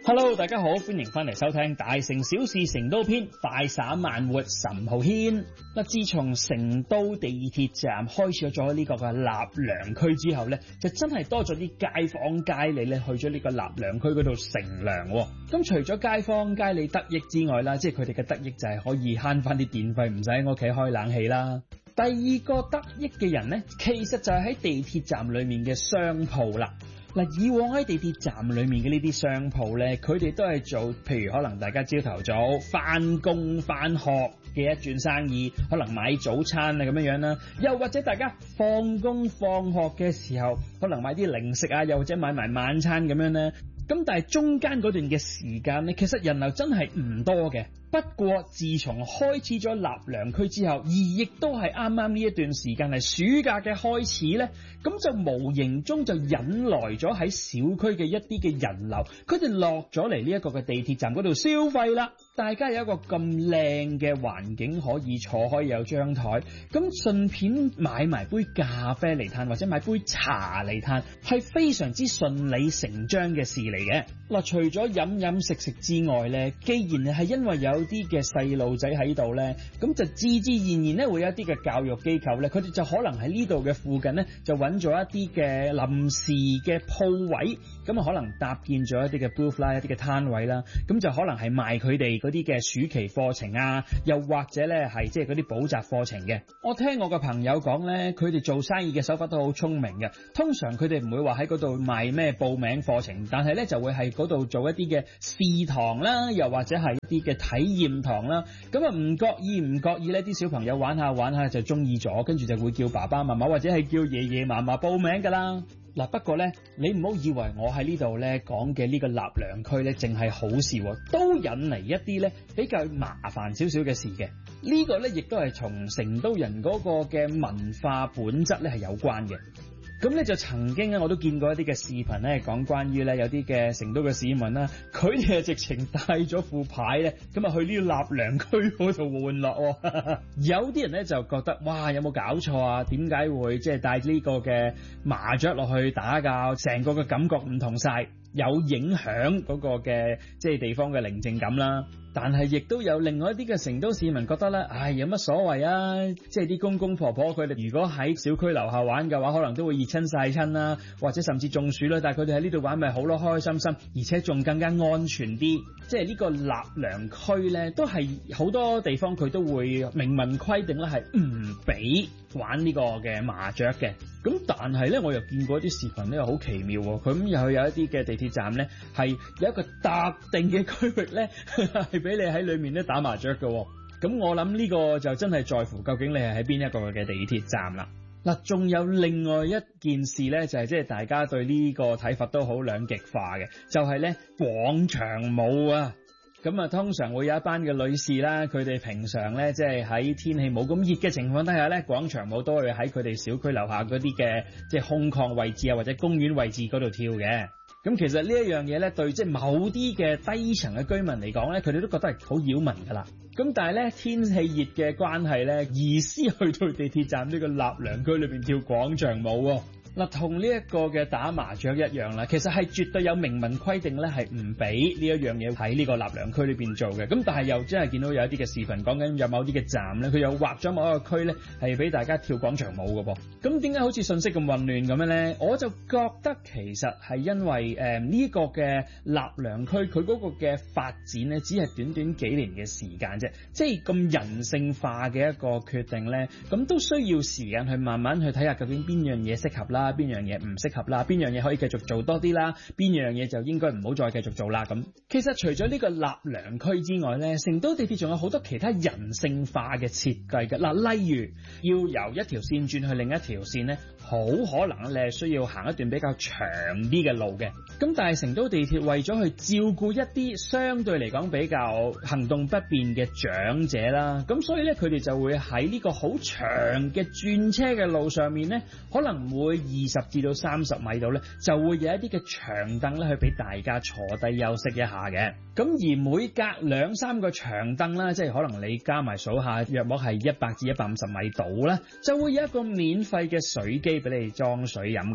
Hello， 大家好，歡迎翻嚟收聽大城小事成都篇，快閃慢活岑浩軒。嗱，自從成都地鐵站開始咗呢個嘅納涼區之後咧，就真係多咗啲街坊街里咧去咗呢個納涼區嗰度乘涼。咁除咗街坊街里得益之外啦，即係佢哋嘅得益就係可以慳翻啲電費，唔使喺屋企開冷氣啦。第二個得益嘅人咧，其實就係喺地鐵站裏面嘅商鋪啦。嗱，以往喺地鐵站裏面嘅呢啲商鋪咧，佢哋都係做，譬如可能大家朝頭早翻工翻學嘅一轉生意，可能買早餐啊咁樣樣啦，又或者大家放工放學嘅時候，可能買啲零食啊，又或者買埋晚餐咁樣咧。咁但係中間嗰段嘅時間咧，其實人流真係唔多嘅。不過自從開始咗納涼區之後，而亦都係啱啱呢一段時間係暑假嘅開始咧，咁就無形中就引來咗喺小區嘅一啲嘅人流，佢哋落咗嚟呢一個嘅地鐵站嗰度消費啦。大家有一個咁靚嘅環境可以坐，可以有張台，咁順便買埋杯咖啡嚟嘆，或者買杯茶嚟嘆，係非常之順理成章嘅事嚟嘅。嗱，除咗飲食之外咧，既然係因為有啲嘅細路仔喺度咧，咁就自然咧會有一啲嘅教育機構咧，佢哋就可能喺呢度嘅附近咧就揾咗一啲嘅臨時嘅鋪位，咁啊可能搭建咗一啲嘅 booth 啦，一啲嘅攤位啦，咁就可能係賣佢哋嗰啲嘅暑期課程啊，又或者咧係即係嗰啲補習課程嘅。我聽我嘅朋友講咧，佢哋做生意嘅手法都好聰明嘅。通常佢哋唔會話喺嗰度賣咩報名課程，但係咧就會喺嗰度做一啲嘅試堂啦，又或者係一啲嘅體驗堂啦。咁啊唔覺意咧，啲小朋友玩下就中意咗，跟住就會叫爸爸媽媽或者係叫爺爺嫲嫲報名噶啦。嗱，不過咧，你唔好以為我喺呢度咧講嘅呢個納涼區咧，淨係好事，都引嚟一啲咧比較麻煩少少嘅事嘅。呢個咧亦都係從成都人嗰個嘅文化本質咧係有關嘅。咁咧就曾經咧，我都見過一啲嘅視頻咧，講關於咧有啲嘅成都嘅市民啦，佢哋係直情帶咗副牌咧，咁啊去呢個納涼區嗰度玩樂。有啲人咧就覺得，哇，有冇搞錯啊？點解會即係帶呢個嘅麻雀落去打交？成個嘅感覺唔同晒，有影響嗰個嘅即係地方嘅寧靜感啦。但係亦都有另外一啲嘅成都市民覺得咧，唉，有乜所謂啊？即係啲公公婆婆佢哋如果喺小區樓下玩嘅話，可能都會熱親曬親啦，或者甚至中暑啦。但係佢哋喺呢度玩咪好咯，開開心心，而且仲更加安全啲。即係呢個納涼區咧，都係好多地方佢都會明文規定咧，係唔俾玩呢個嘅麻雀嘅。咁但係咧，我又見過一啲視頻咧，又好奇妙喎。佢咁又有一啲嘅地鐵站咧，係有一個特定嘅區域咧，係俾你喺裏面咧打麻雀嘅。咁我諗呢個就真係在乎究竟你係喺邊一個嘅地鐵站啦。嗱，仲有另外一件事咧，就係即係大家對呢個睇法都好兩極化嘅，就係咧廣場舞啊。咁啊，通常會有一班嘅女士啦，佢哋平常咧即係喺天氣冇咁熱嘅情況底下咧，廣場舞都會喺佢哋小區樓下嗰啲嘅即係空曠位置啊，或者公園位置嗰度跳嘅。咁其實呢一樣嘢咧，對即係某啲嘅低層嘅居民嚟講咧，佢哋都覺得係好擾民噶啦。咁但係咧天氣熱嘅關係咧，而先去到地鐵站呢個納涼區裏邊跳廣場舞喎。嗱，同呢一個嘅打麻雀一樣啦，其實係絕對有明文規定咧，係唔俾呢一樣嘢喺呢個納涼區裏邊做嘅。咁但係又真係見到有一啲嘅視頻講緊有某啲嘅站咧，佢又劃咗某一個區咧，係俾大家跳廣場舞嘅噃。咁點解好似信息咁混亂咁樣咧？我就覺得其實係因為呢個嘅納涼區佢嗰個嘅發展咧，只係短短幾年嘅時間啫，即係咁人性化嘅一個決定咧，咁都需要時間去慢慢去睇下究竟邊樣嘢適合啦，邊樣嘢唔適合啦，邊樣嘢可以繼續做多啲啦，邊樣嘢就應該唔好再繼續做啦。咁其實除咗呢個納涼區之外咧，成都地鐵仲有好多其他人性化嘅設計嘅。嗱，例如要由一條線轉去另一條線咧，好可能你係需要行一段比較長啲嘅路嘅。咁但係成都地鐵為咗去照顧一啲相對嚟講比較行動不便嘅長者啦，咁所以咧佢哋就會喺呢個好長嘅轉車嘅路上面咧，可能會20至到30米度咧，就會有一啲嘅長凳咧，去俾大家坐低休息一下嘅。咁而每隔2-3個長凳啦，即係可能你加埋數下，約莫係100至150米度啦，就會有一個免費嘅水機俾你裝水飲噶啦。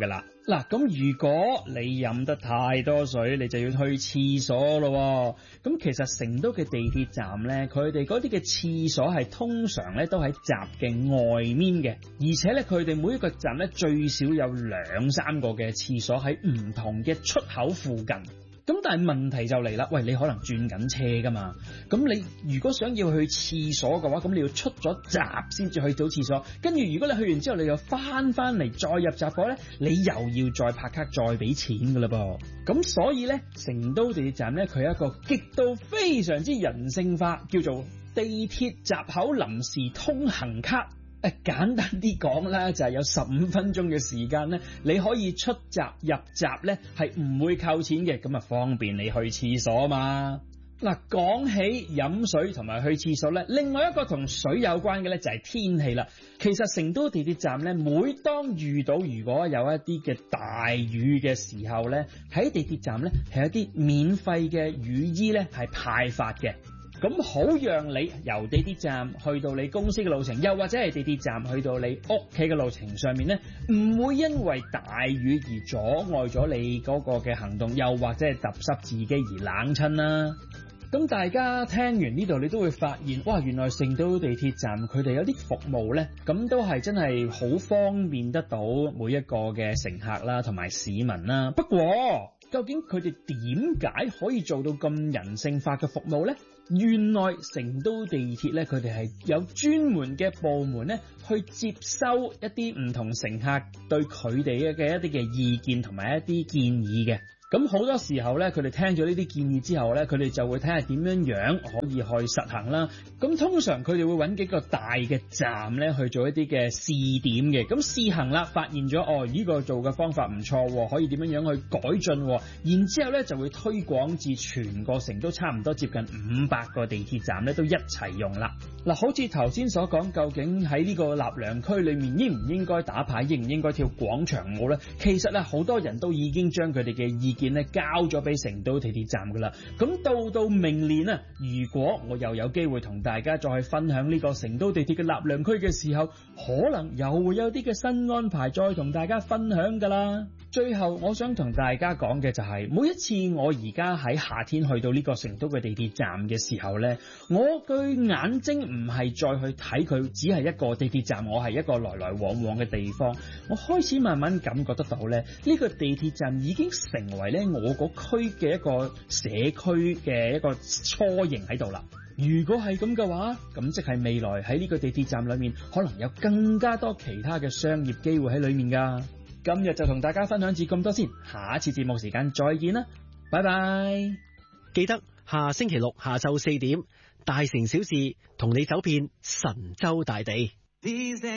嗱，咁如果你飲得太多水，你就要去廁所咯。咁其實成都嘅地鐵站咧，佢哋嗰啲嘅廁所係通常咧都喺閘嘅外面嘅，而且咧佢哋每一個站咧最少有2-3個嘅廁所喺唔同嘅出口附近。咁但係問題就嚟啦，喂，你可能轉緊車噶嘛，咁你如果想要去廁所嘅話，咁你要出咗閘先至去到廁所，跟住如果你去完之後你又翻嚟再入閘嘅話咧，你又要再拍卡再俾錢噶啦噃。咁所以咧，成都地鐵站咧，佢有一個極度非常之人性化，叫做地鐵閘口臨時通行卡。簡單啲講啦，就係有15分鐘嘅時間咧，你可以出閘入閘咧係唔會扣錢嘅，咁啊方便你去廁所嘛。嗱，講起飲水同埋去廁所咧，另外一個同水有關嘅咧就係天氣啦。其實成都地鐵站咧，每當遇到如果有一啲嘅大雨嘅時候咧，喺地鐵站咧係一啲免費嘅雨衣咧係派發嘅。咁好讓你由地鐵站去到你公司嘅路程，又或者係地鐵站去到你屋企嘅路程上面呢，唔會因為大雨而阻礙咗你嗰個嘅行動，又或者係揼濕自己而冷親啦。咁大家聽完呢度，你都會發現，哇！原來成都地鐵站佢哋有啲服務呢，咁都係真係好方便得到每一個嘅乘客啦，同埋市民啦。不過，究竟佢哋點解可以做到咁人性化嘅服務呢？原來成都地鐵咧，佢哋係有專門嘅部門咧，去接收一啲唔同乘客對佢哋嘅一啲嘅意見同埋一啲建議嘅。咁好多時候咧，佢哋聽咗呢啲建議之後咧，佢哋就會睇下點樣可以去實行啦。咁通常佢哋會揾幾個大嘅站咧去做一啲嘅試點嘅。咁試行啦，發現咗呢個做嘅方法唔錯，可以點樣去改進。然之後咧就會推廣至全個成都差唔多接近500個地鐵站咧都一齊用啦。嗱，好似頭先所講，究竟喺呢個納涼區裏面應唔應該打牌，應唔應該跳廣場舞咧？其實咧好多人都已經將佢哋嘅意見咧交咗俾成都地鐵站噶啦。咁到明年啊，如果我又有機會同大家再去分享呢個成都地鐵嘅納涼區嘅時候，可能又會有啲嘅新安排再同大家分享噶啦。最後我想同大家講嘅就係，每一次我而家喺夏天去到呢個成都嘅地鐵站嘅時候呢，我對眼睛唔係再去睇佢只係一個地鐵站，我係一個來來往往嘅地方。我開始慢慢感覺得到呢，呢個地鐵站已經成為呢我個區嘅一個社區嘅一個雛形喺度啦。如果係咁嘅話，咁即係未來喺呢個地鐵站裏面可能有更加多其他嘅商業機會喺裏面噶。今日就同大家分享至咁多先，下一次節目時間再見啦，拜拜！ 記得下星期六下晝4點，大城小事同你走遍神州大地。